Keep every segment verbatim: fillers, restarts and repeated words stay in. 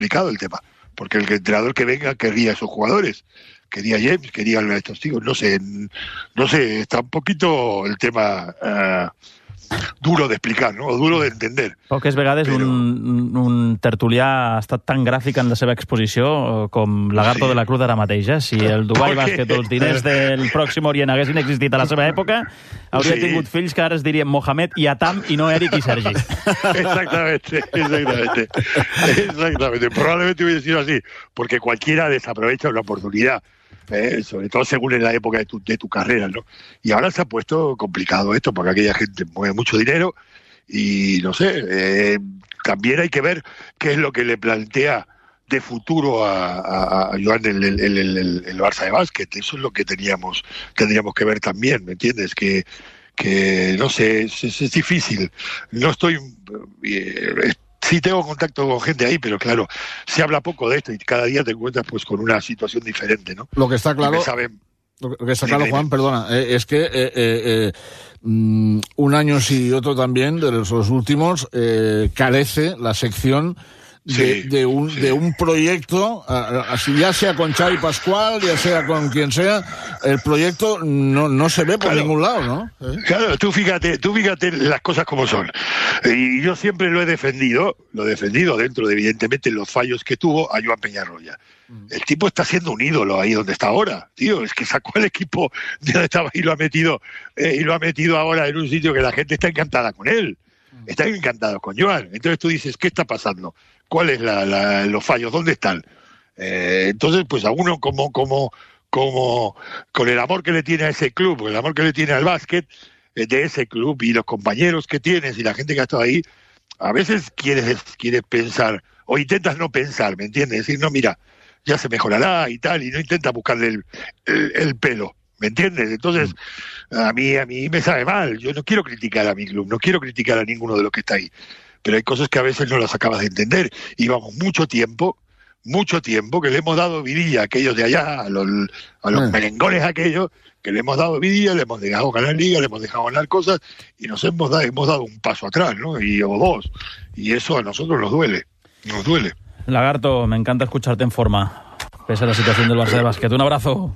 complicado el tema, porque el entrenador que venga querría a esos jugadores, quería James, quería a estos tíos, no sé, no sé, está un poquito el tema uh, duro de explicar, no? O duro de entender. Poques vegades Però... un, un tertulià ha estat tan gràfic en la seva exposició com Lagarto sí. de la Cruz ara mateix. Eh? Si el Dubai Bàsquet o els diners del Pròxim Orient haguessin existit a la seva època, hauria sí. tingut fills que ara es dirien Mohamed i Atam i no Eric y Sergi. Exactamente, exactamente. Exactamente. Probablemente hubiese sido así, porque cualquiera desaprovecha una oportunidad. Eh, sobre todo según en la época de tu, de tu carrera, ¿no? Y ahora se ha puesto complicado esto, porque aquella gente mueve mucho dinero y, no sé, eh, también hay que ver qué es lo que le plantea de futuro a, a, a Joan el, el, el, el, el Barça de básquet. Eso es lo que teníamos, tendríamos que ver también, ¿me entiendes? Que, que no sé, es, es, es difícil. No estoy... Eh, Sí tengo contacto con gente ahí, pero claro, se habla poco de esto y cada día te encuentras pues con una situación diferente, ¿no? Lo que está claro, saben... lo que está claro, Juan, perdona, eh, es que eh, eh, mm, un año sí y otro también, de los, los últimos, eh, carece la sección de, sí, de, un, sí. de un proyecto, así ya sea con Xavi Pascual, ya sea con quien sea, el proyecto no, no se ve por claro, ningún lado, ¿no? ¿Eh? Claro, tú fíjate, tú fíjate las cosas como son. Y yo siempre lo he defendido, lo he defendido dentro de, evidentemente, los fallos que tuvo a Joan Peñarroya. El tipo está siendo un ídolo ahí donde está ahora, tío. Es que sacó el equipo de donde estaba y lo ha metido, eh, y lo ha metido ahora en un sitio que la gente está encantada con él. Están encantados con Joan. Entonces tú dices, ¿qué está pasando? ¿Cuáles la, la, los fallos? ¿Dónde están? Eh, entonces, pues a uno como, como, como, con el amor que le tiene a ese club, con el amor que le tiene al básquet, eh, de ese club y los compañeros que tienes y la gente que ha estado ahí, a veces quieres, quieres pensar, o intentas no pensar, ¿me entiendes? Decir, no, mira, ya se mejorará y tal, y no intentas buscarle el, el, el pelo. ¿Me entiendes? Entonces, a mí, a mí me sabe mal. Yo no quiero criticar a mi club, no quiero criticar a ninguno de los que está ahí. Pero hay cosas que a veces no las acabas de entender. Y vamos mucho tiempo, mucho tiempo, que le hemos dado vidilla a aquellos de allá, a los, a los mm. merengones aquellos, que le hemos dado vidilla, le hemos dejado ganar liga, le hemos dejado ganar cosas, y nos hemos dado, hemos dado un paso atrás, ¿no? Y, o dos. Y eso a nosotros nos duele, nos duele. Lagarto, me encanta escucharte en forma, pese a la situación del Barça de básquet. Un abrazo.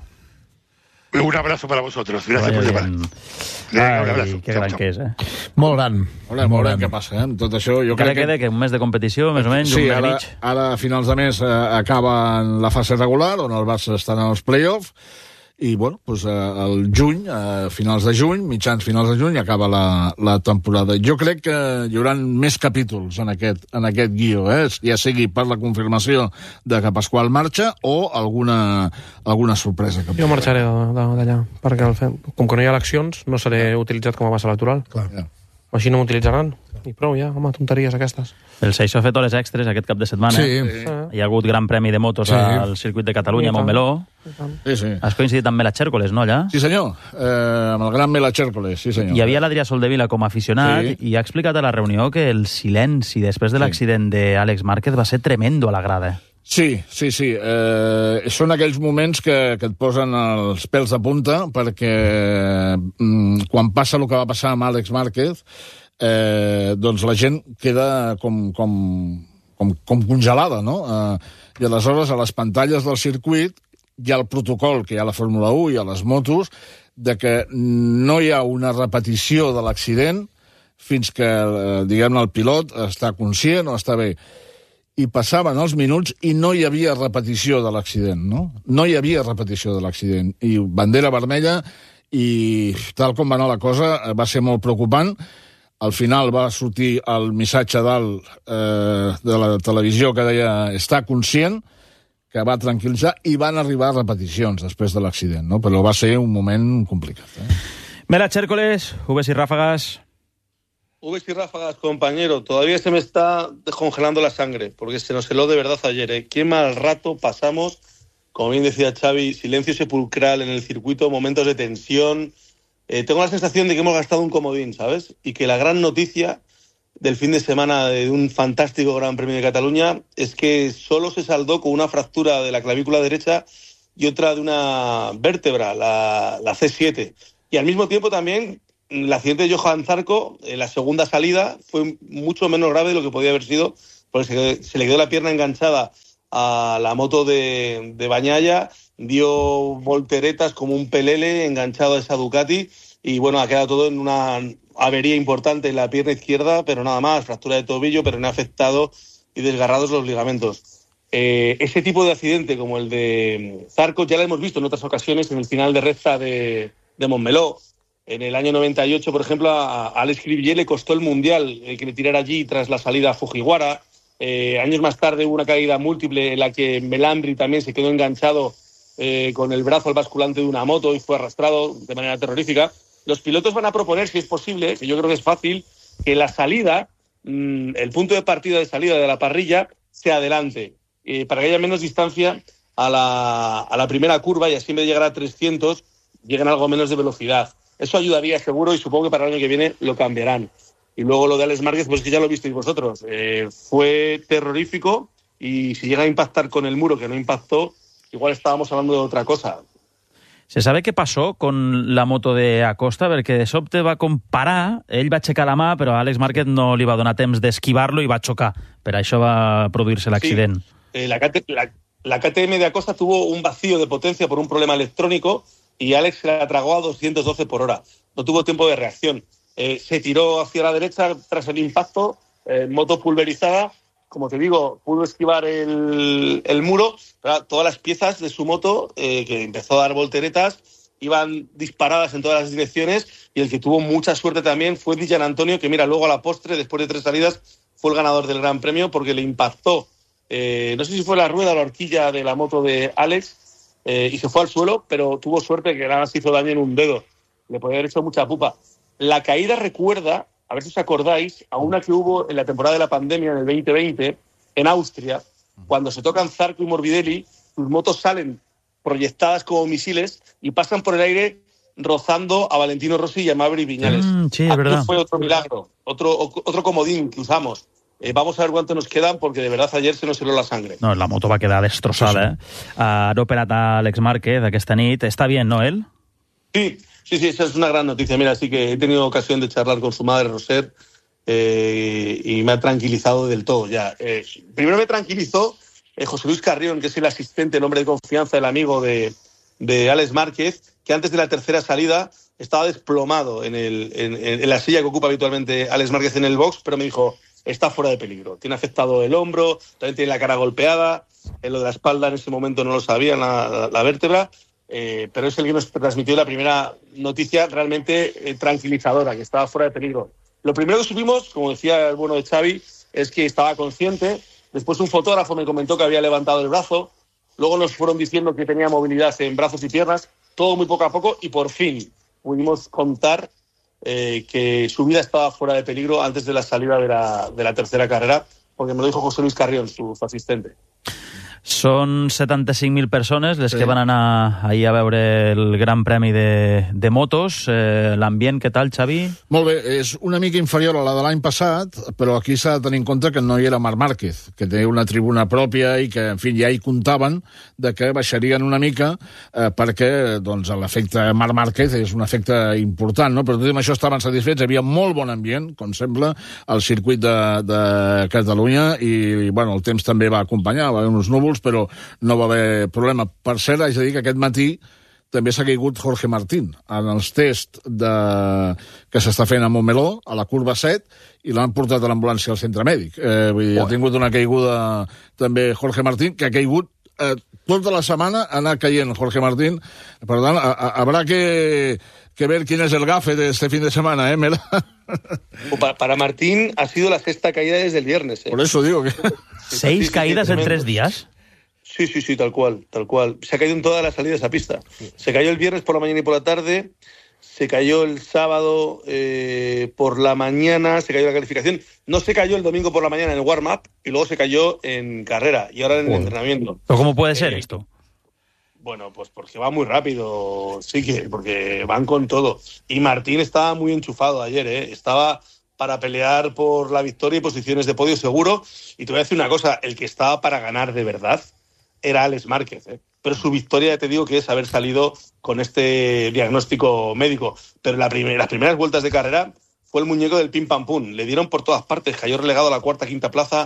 Un abrazo para vosotros. Gràcies per llamar. Vinga, un abrazo. Que gran que és, eh? Molt gran. Molt, molt gran. Què passa, eh? Tot això, jo Encara crec que... queda que un mes de competició, més o menys, sí, un mes ara, i mig. ara a finals de mes eh, acaba la fase regular, on el Barça està en els play-offs, i, bueno, doncs, el juny, a finals de juny, mitjans finals de juny, acaba la, la temporada. Jo crec que hi haurà més capítols en aquest, en aquest guió, eh? Ja sigui per la confirmació de que Pasqual marxa o alguna, alguna sorpresa. Que jo marxaré d'allà, perquè com que no hi ha eleccions, no seré utilitzat com a base electoral. Clar. Ja. Així no m'utilitzaran. I prou, ja, home, tonteries aquestes. El Seixó ha fet hores extres aquest cap de setmana. Sí. sí. Hi ha hagut gran premi de motos sí. al circuit de Catalunya, a Montmeló. Sí, sí. Has coincidit amb Mela Chércoles, no, allà? Sí, senyor. Eh, amb el gran Mela Chércoles, sí, senyor. Hi havia l'Adrià Soldevila com a aficionat sí. i ha explicat a la reunió que el silenci després de l'accident sí. d'Àlex Márquez va ser tremendo a la grada. Sí, sí, sí. Eh, són aquells moments que, que et posen els pèls de punta, perquè mm, quan passa el que va passar amb Àlex Márquez, eh, doncs la gent queda com, com, com, com congelada, no? Eh, I aleshores, a les pantalles del circuit, hi ha el protocol que hi ha a la Fórmula u i a les motos, de que no hi ha una repetició de l'accident fins que, eh, diguem-ne, el pilot està conscient o està bé. I passaven els minuts i no hi havia repetició de l'accident, no? No hi havia repetició de l'accident. I bandera vermella, i tal com va anar la cosa, va ser molt preocupant. Al final va sortir el missatge dalt eh, de la televisió que deia està conscient, que va tranquil·litzar, i van arribar repeticions després de l'accident, no? Però va ser un moment complicat. Eh? Mela Chércoles, Uves y Ráfagas. Uves y Ráfagas, compañero, todavía se me está descongelando la sangre, porque se nos heló de verdad ayer, ¿eh? Qué mal rato pasamos, como bien decía Xavi, silencio sepulcral en el circuito, momentos de tensión. Eh, tengo la sensación de que hemos gastado un comodín, ¿sabes? Y que la gran noticia del fin de semana de un fantástico Gran Premio de Cataluña es que solo se saldó con una fractura de la clavícula derecha y otra de una vértebra, la, la C siete. Y al mismo tiempo también el accidente de Johan Zarco, en la segunda salida, fue mucho menos grave de lo que podía haber sido, porque se, se le quedó la pierna enganchada a la moto de, de Bagnaia, dio volteretas como un pelele enganchado a esa Ducati y bueno, ha quedado todo en una avería importante en la pierna izquierda, pero nada más, fractura de tobillo, pero no ha afectado y desgarrados los ligamentos. Eh, ese tipo de accidente como el de Zarco ya lo hemos visto en otras ocasiones en el final de recta de, de Montmeló. En el año noventa y ocho, por ejemplo, a Alex Cribier le costó el Mundial el que le tirara allí tras la salida a Fujiwara. Eh, años más tarde hubo una caída múltiple en la que Melambri también se quedó enganchado eh, con el brazo al basculante de una moto y fue arrastrado de manera terrorífica. Los pilotos van a proponer, si es posible, que yo creo que es fácil, que la salida, mmm, el punto de partida de salida de la parrilla se adelante, eh, para que haya menos distancia a la, a la primera curva y así en vez de llegar a trescientos, lleguen algo menos de velocidad. Eso ayudaría seguro y supongo que para el año que viene lo cambiarán. Y luego lo de Alex Márquez, pues que ya lo visteis vosotros. Eh, fue terrorífico y si llega a impactar con el muro que no impactó, igual estábamos hablando de otra cosa. Se sabe què passó con la moto de Acosta? Perquè de sobte va comparar, ell va aixecar la mà, però Alex Márquez no li va donar temps d'esquivar-lo i va xocar. Per això va produir-se l'accident. Sí. Eh, la, la, la K T M de Acosta tuvo un vacío de potencia por un problema electrónico y Alex se la tragó a doscientos doce por hora. No tuvo tiempo de reacción. Eh, se tiró hacia la derecha tras el impacto, eh, moto pulverizada. Como te digo, pudo esquivar el, el muro, pero todas las piezas de su moto, eh, que empezó a dar volteretas, iban disparadas en todas las direcciones y el que tuvo mucha suerte también fue Di Gianantonio, que mira, luego a la postre, después de tres salidas, fue el ganador del Gran Premio porque le impactó, eh, no sé si fue la rueda o la horquilla de la moto de Alex, eh, y se fue al suelo, pero tuvo suerte que nada más hizo daño en un dedo. Le podía haber hecho mucha pupa. La caída recuerda, a ver si os acordáis, a una que hubo en la temporada de la pandemia, en el veinte veinte, en Austria, cuando se tocan Zarco y Morbidelli, sus motos salen proyectadas como misiles y pasan por el aire rozando a Valentino Rossi y a Maverick Viñales. Mm, sí, es verdad. Fue otro milagro, otro, otro comodín que usamos. Eh, vamos a ver cuánto nos quedan, porque de verdad ayer se nos heló la sangre. No, la moto va quedar destrossada. Sí, sí. Eh? Ha operat a Alex Márquez aquesta nit. Està bien, no, él? Sí, sí, sí, esa es una gran noticia. Mira, sí que he tenido ocasión de charlar con su madre, Roser, eh, y me ha tranquilizado del todo ya. Eh, primero me tranquilizó eh, José Luis Carrión, que es el asistente, el hombre de confianza, el amigo de, de Alex Márquez, que antes de la tercera salida estaba desplomado en, el, en, en la silla que ocupa habitualmente Alex Márquez en el box, pero me dijo, está fuera de peligro. Tiene afectado el hombro, también tiene la cara golpeada, en lo de la espalda en ese momento no lo sabía, la, la, la vértebra. Eh, pero es el que nos transmitió la primera noticia realmente eh, tranquilizadora, que estaba fuera de peligro. Lo primero que supimos, como decía el bueno de Xavi, es que estaba consciente. Después un fotógrafo me comentó que había levantado el brazo. Luego nos fueron diciendo que tenía movilidad en brazos y piernas. Todo muy poco a poco y por fin pudimos contar eh, que su vida estaba fuera de peligro antes de la salida de la, de la tercera carrera, porque me lo dijo José Luis Carrión, su, su asistente. Són setanta-cinc mil persones les sí. que van anar ahir a veure el Gran Premi de, de motos. Eh, L'ambient, què tal, Xavi? Molt bé, és una mica inferior a la de l'any passat, però aquí s'ha de tenir en compte que no hi era Marc Márquez, que té una tribuna pròpia i que, en fi, ja hi comptaven de que baixarien una mica eh, perquè doncs, l'efecte Marc Márquez és un efecte important, no? Però tot i això estaven satisfets, hi havia molt bon ambient, com sembla, al circuit de, de Catalunya i, bueno, el temps també va acompanyar, va haver uns núvols, però no va haver problema. Per cert, haig de dir que aquest matí també s'ha caigut Jorge Martín en els tests de... que s'està fent a Montmeló, a la curva set, i l'han portat a l'ambulància al centre mèdic. Eh, vull dir, ha tingut una caiguda també Jorge Martín, que ha caigut eh, tota la setmana, ha anat caient Jorge Martín. Per tant, a, a, habrá que, que ver quién es el gafe de este fin de semana, ¿eh, Mela? Para, para Martín ha sido la sexta caída desde el viernes. ¿eh? Por eso digo que... ¿Seis sí, caídas sí, en tres días? Sí, sí, sí, tal cual, tal cual. Se ha caído en todas las salidas a pista. Se cayó el viernes por la mañana y por la tarde, se cayó el sábado eh, por la mañana, se cayó la calificación. No se cayó el domingo por la mañana en el warm-up y luego se cayó en carrera y ahora en el bueno. entrenamiento. ¿Pero cómo puede ser eh, esto? Bueno, pues porque va muy rápido, sí que, porque van con todo. Y Martín estaba muy enchufado ayer, ¿eh? Estaba para pelear por la victoria y posiciones de podio seguro. Y te voy a decir una cosa, el que estaba para ganar de verdad era Alex Márquez, ¿eh? Pero su victoria, ya te digo, que es haber salido con este diagnóstico médico. Pero la primer, las primeras vueltas de carrera fue el muñeco del pim pam pum. Le dieron por todas partes, cayó relegado a la cuarta, quinta plaza.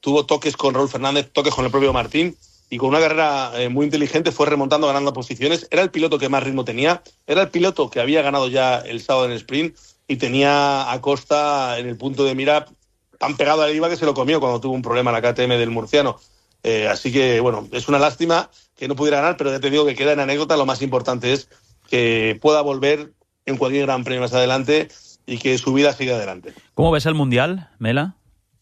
tuvo toques con Raúl Fernández, toques con el propio Martín, y con una carrera eh, muy inteligente fue remontando, ganando posiciones. Era el piloto que más ritmo tenía, era el piloto que había ganado ya el sábado en el sprint, y tenía a Costa en el punto de mira tan pegado al I V A que se lo comió cuando tuvo un problema en la K T M del murciano. Eh, así que, bueno, es una lástima que no pudiera ganar, pero ya te digo que queda en anécdota. Lo más importante es que pueda volver en cualquier gran premio más adelante y que su vida siga adelante. ¿Cómo ves el Mundial, Mela?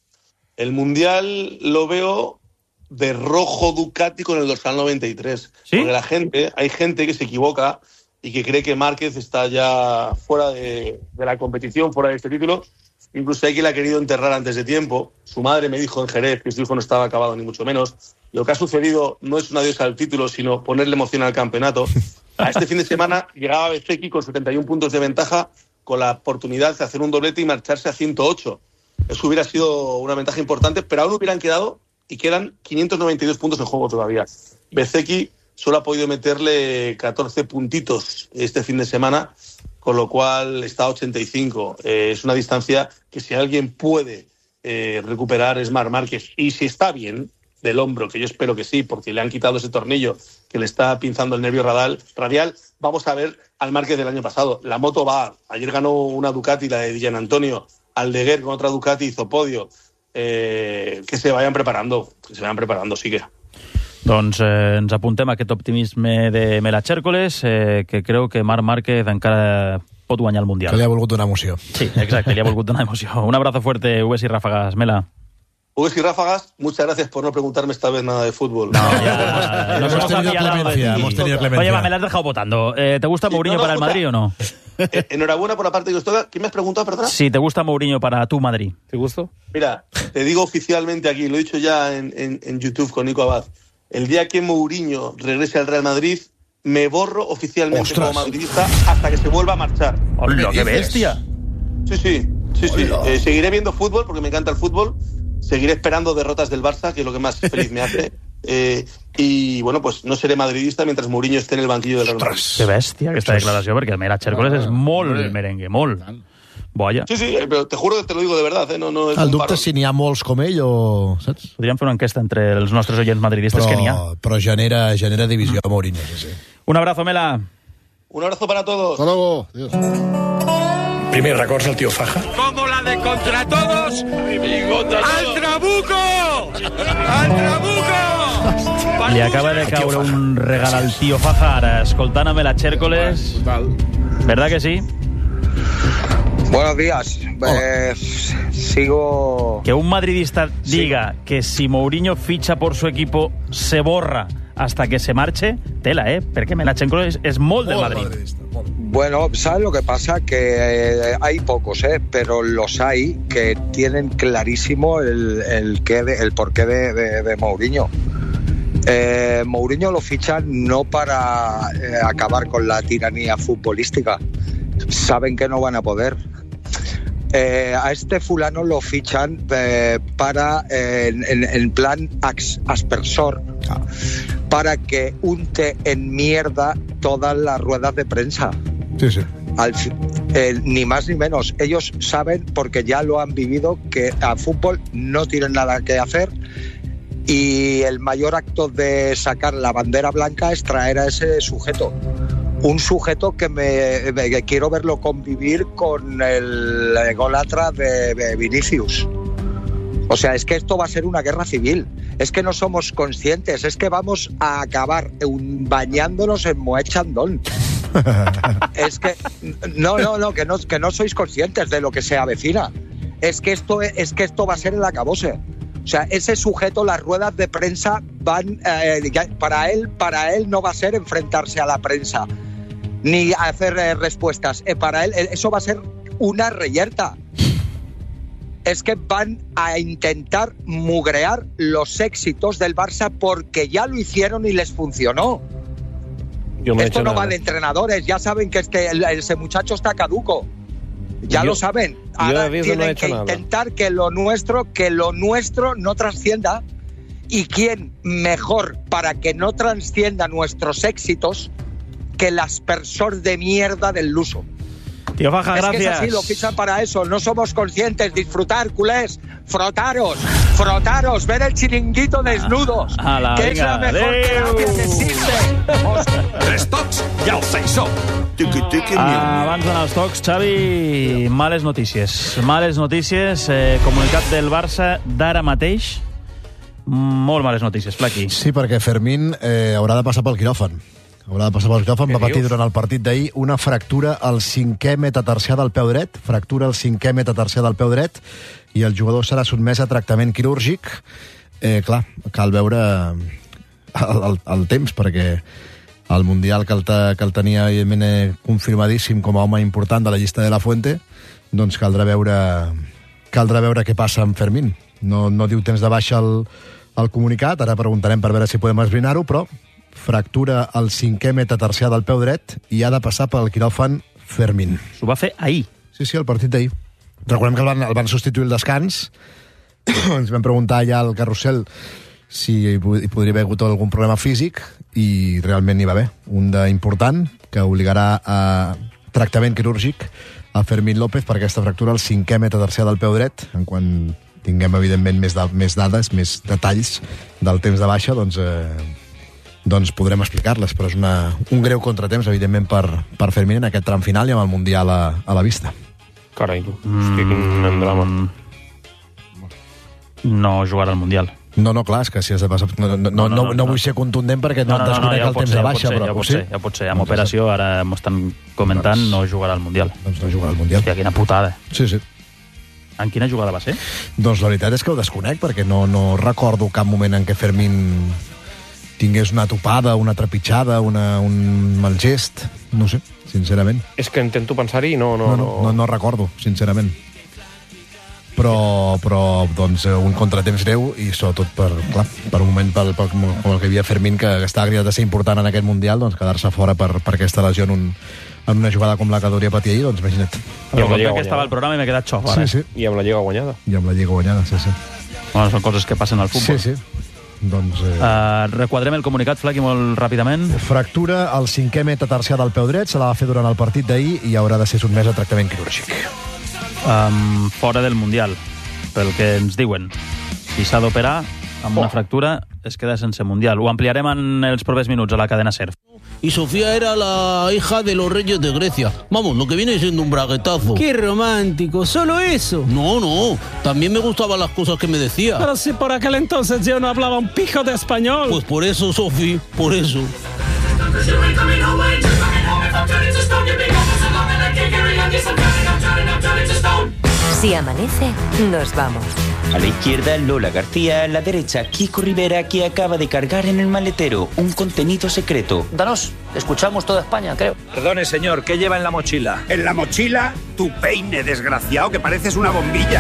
El Mundial lo veo de rojo Ducati con el dorsal noventa y tres. ¿Sí? Porque la gente, hay gente que se equivoca y que cree que Márquez está ya fuera de, de la competición, fuera de este título. Incluso hay quien la ha querido enterrar antes de tiempo. Su madre me dijo en Jerez que su hijo no estaba acabado, ni mucho menos. Lo que ha sucedido no es un adiós al título, sino ponerle emoción al campeonato. A este fin de semana llegaba Bezzecchi con setenta y un puntos de ventaja, con la oportunidad de hacer un doblete y marcharse a ciento ocho. Eso hubiera sido una ventaja importante, pero aún hubieran quedado y quedan quinientos noventa y dos puntos en juego todavía. Bezzecchi solo ha podido meterle catorce puntitos este fin de semana, con lo cual está a ochenta y cinco. Eh, es una distancia que si alguien puede eh, recuperar es Marc Márquez. Y si está bien del hombro, que yo espero que sí, porque le han quitado ese tornillo que le está pinzando el nervio radial, radial vamos a ver al Márquez del año pasado. La moto va. Ayer ganó una Ducati, la de Gian Antonio. Aldeguer con otra Ducati hizo podio. Eh, que se vayan preparando, que se vayan preparando, sí que. Doncs eh, ens apuntem a aquest optimisme de Mela Chércoles, eh, que creu que Marc Márquez encara pot guanyar el Mundial. Que li ha volgut donar emoció. Sí, exacte, li ha volgut donar emoció. Un abrazo fuerte, Ues y Ráfagas. Mela. Ues y Ráfagas, muchas gracias por no preguntarme esta vez nada de fútbol. No, ya, nos hemos tenido clemencia, hemos tenido clemencia. Oye, va, me la has dejado votando. Eh, ¿Te gusta sí, Mourinho no, no, para el Madrid o no? Eh, enhorabuena por la parte que os toca. ¿Quién me has preguntado, perdona? Sí, ¿te gusta Mourinho para tu Madrid? ¿Te gustó? Mira, te digo oficialmente aquí, lo he dicho ya en, en, en YouTube con Nico Abad. El día que Mourinho regrese al Real Madrid, me borro oficialmente ¡ostras! Como madridista hasta que se vuelva a marchar. ¡Hola, qué bestia! Sí, sí, sí, sí. Eh, seguiré viendo fútbol porque me encanta el fútbol. Seguiré esperando derrotas del Barça, que es lo que más feliz me hace. Eh, y bueno, pues no seré madridista mientras Mourinho esté en el banquillo del Real Madrid. Que bèstia aquesta declaració, perquè el Mela Chércoles és molt merengue, molt. Boia. Sí, sí, però te juro que te lo digo de verdad, eh? no, no és el dubte és si n'hi ha molts com ell o... Saps? Podríem fer una enquesta entre els nostres oients madridistes, però, que n'hi ha. Però genera, genera divisió a Mourinho, sí, sí. Un abrazo, Mela. Un abrazo para todos. Hasta luego. Adiós. Primer records del tío Faja. Como la de contra todos. ¡Al trabuco! ¡Al trabuco! Li acaba de caure un regal al tío Faja ara, escoltant a Mela Chércoles. ¿Verdad que sí? Buenos días. Eh, sigo... Que un madridista diga sí. que si Mourinho ficha por su equipo se borra hasta que se marche, tela, ¿eh? Porque Mela Chércoles es molt del Madrid. Bueno, ¿sabes lo que pasa? Que eh, hay pocos, ¿eh? Pero los hay que tienen clarísimo el, el, qué de, el porqué de, de, de Mourinho. Eh, Mourinho lo fichan no para eh, acabar con la tiranía futbolística. Saben que no van a poder. Eh, a este fulano lo fichan eh, para eh, en, en plan ax, aspersor, para que unte en mierda todas las ruedas de prensa. Sí, sí. Al, eh, ni más ni menos. Ellos saben, porque ya lo han vivido, que a fútbol no tienen nada que hacer y el mayor acto de sacar la bandera blanca es traer a ese sujeto. Un sujeto que me que quiero verlo convivir con el ególatra de, de Vinicius. O sea, es que esto va a ser una guerra civil. Es que no somos conscientes. Es que vamos a acabar un, bañándonos en Moët Chandon. Es que no, no, no, que no, que no sois conscientes de lo que se avecina. Es que esto, es que esto va a ser el acabose. O sea, ese sujeto, las ruedas de prensa van eh, para él, para él no va a ser enfrentarse a la prensa ni hacer eh, respuestas. Eh, para él eso va a ser una reyerta. Es que van a intentar mugrear los éxitos del Barça porque ya lo hicieron y les funcionó. Yo me Esto no nada. va de entrenadores, ya saben que este, el, ese muchacho está caduco. Ya yo, lo saben. Ahora tienen no que nada. intentar que lo nuestro, que lo nuestro no trascienda. ¿Y quién mejor para que no trascienda nuestros éxitos que el aspersor de mierda del Luso? Tío Faja, es gracias. Que es así, lo fichan para eso. No somos conscientes. Disfrutar, culés. Frotaros. Frotaros, ver el chiringuito desnudos, Ala, que vinga, es la mejor adeu. terapia que existe. Tres tocs i el Saissó. Ah, abans d'anar als tocs, Xavi, males notícies. Males notícies, eh, comunicat del Barça d'ara mateix. Molt males notícies, Flaqui. Sí, perquè Fermín eh, haurà de passar pel quiròfan. Haurà de passar pel quiròfan. Va patir durant el partit d'ahir una fractura al cinquè metatarsià del peu dret. Fractura al cinquè metatarsià del peu dret i el jugador serà sotmès a tractament quirúrgic. Eh, clar, cal veure el, el, el temps, perquè el Mundial que el, te, que el tenia evidentment confirmadíssim com a home important de la llista de la Fuente, doncs caldrà veure, caldrà veure què passa amb Fermín. No, no diu temps de baixa el, el comunicat, ara preguntarem per veure si podem esbrinar-ho, però fractura al cinquè metatarsià del peu dret i ha de passar pel quiròfan Fermín. S'ho va fer ahir. Sí, sí, el partit d'ahir. Recordem que el van, el van substituir el descans. Ens vam preguntar ja al carrusel si hi podria haver hagut algun problema físic i realment n'hi va haver. Un d'important que obligarà a tractament quirúrgic a Fermín López per aquesta fractura al cinquè metatarsià del peu dret. En quan tinguem, evidentment, més, da més dades, més detalls del temps de baixa, doncs, eh, doncs podrem explicar-les. Però és una, un greu contratemps, evidentment, per, per Fermín en aquest tram final i amb el Mundial a, a la vista. Carai, tu. Hosti, quin drama. No jugarà al Mundial. No, no, clar, és que si has de passar... No, no, no, no, no, no vull ser contundent perquè no, no, no, no desconec no, ja el temps ser, de baixa, ja però... Ja pot ser, ja pot ser. Amb operació, ara m'ho estan comentant, doncs, no jugarà al Mundial. Doncs no jugarà al Mundial. Hòstia, quina putada. Sí, sí. En quina jugada va ser? Doncs la veritat és que ho desconec, perquè no, no recordo cap moment en què Fermín tingués una topada, una trepitjada, una, un mal gest. No sé, sincerament. És que intento pensar-hi i no no, no, no, no, no recordo, sincerament. Però, però doncs, un contratemps greu i sobretot per, clar, per un moment pel, pel, com el que hi havia Fermín, que estava cridat a ser important en aquest Mundial, doncs quedar-se fora per, per aquesta lesió en, un, en una jugada com la que hauria patir ahir, doncs imagina't. I amb la Lliga que estava al programa i m'he quedat xoc, ara. Sí, sí. I amb la Lliga guanyada. I amb la Lliga guanyada, sí, sí. Bueno, són coses que passen al futbol. Sí, sí. Doncs, eh... uh, requadrem el comunicat, Flaqui, molt ràpidament. Fractura al cinquè metatarsià del peu dret, se la va fer durant el partit d'ahir i haurà de ser sotmès a tractament quirúrgic. Um, fora del Mundial, pel que ens diuen. Si s'ha d'operar amb una oh. fractura, es queda sense Mundial. Ho ampliarem en els propers minuts a la cadena SER. Y Sofía era la hija de los reyes de Grecia. Vamos, lo que viene siendo un braguetazo. ¡Qué romántico! ¿Solo eso? No, no. También me gustaban las cosas que me decía. Pero si por aquel entonces yo no hablaba un pijo de español. Pues por eso, Sofía, por eso. Si amanece, nos vamos. A la izquierda, Lola García. A la derecha, Kiko Rivera, que acaba de cargar en el maletero un contenido secreto. Danos, escuchamos toda España, creo. Perdone, señor, ¿qué lleva en la mochila? En la mochila, tu peine, desgraciado, que pareces una bombilla.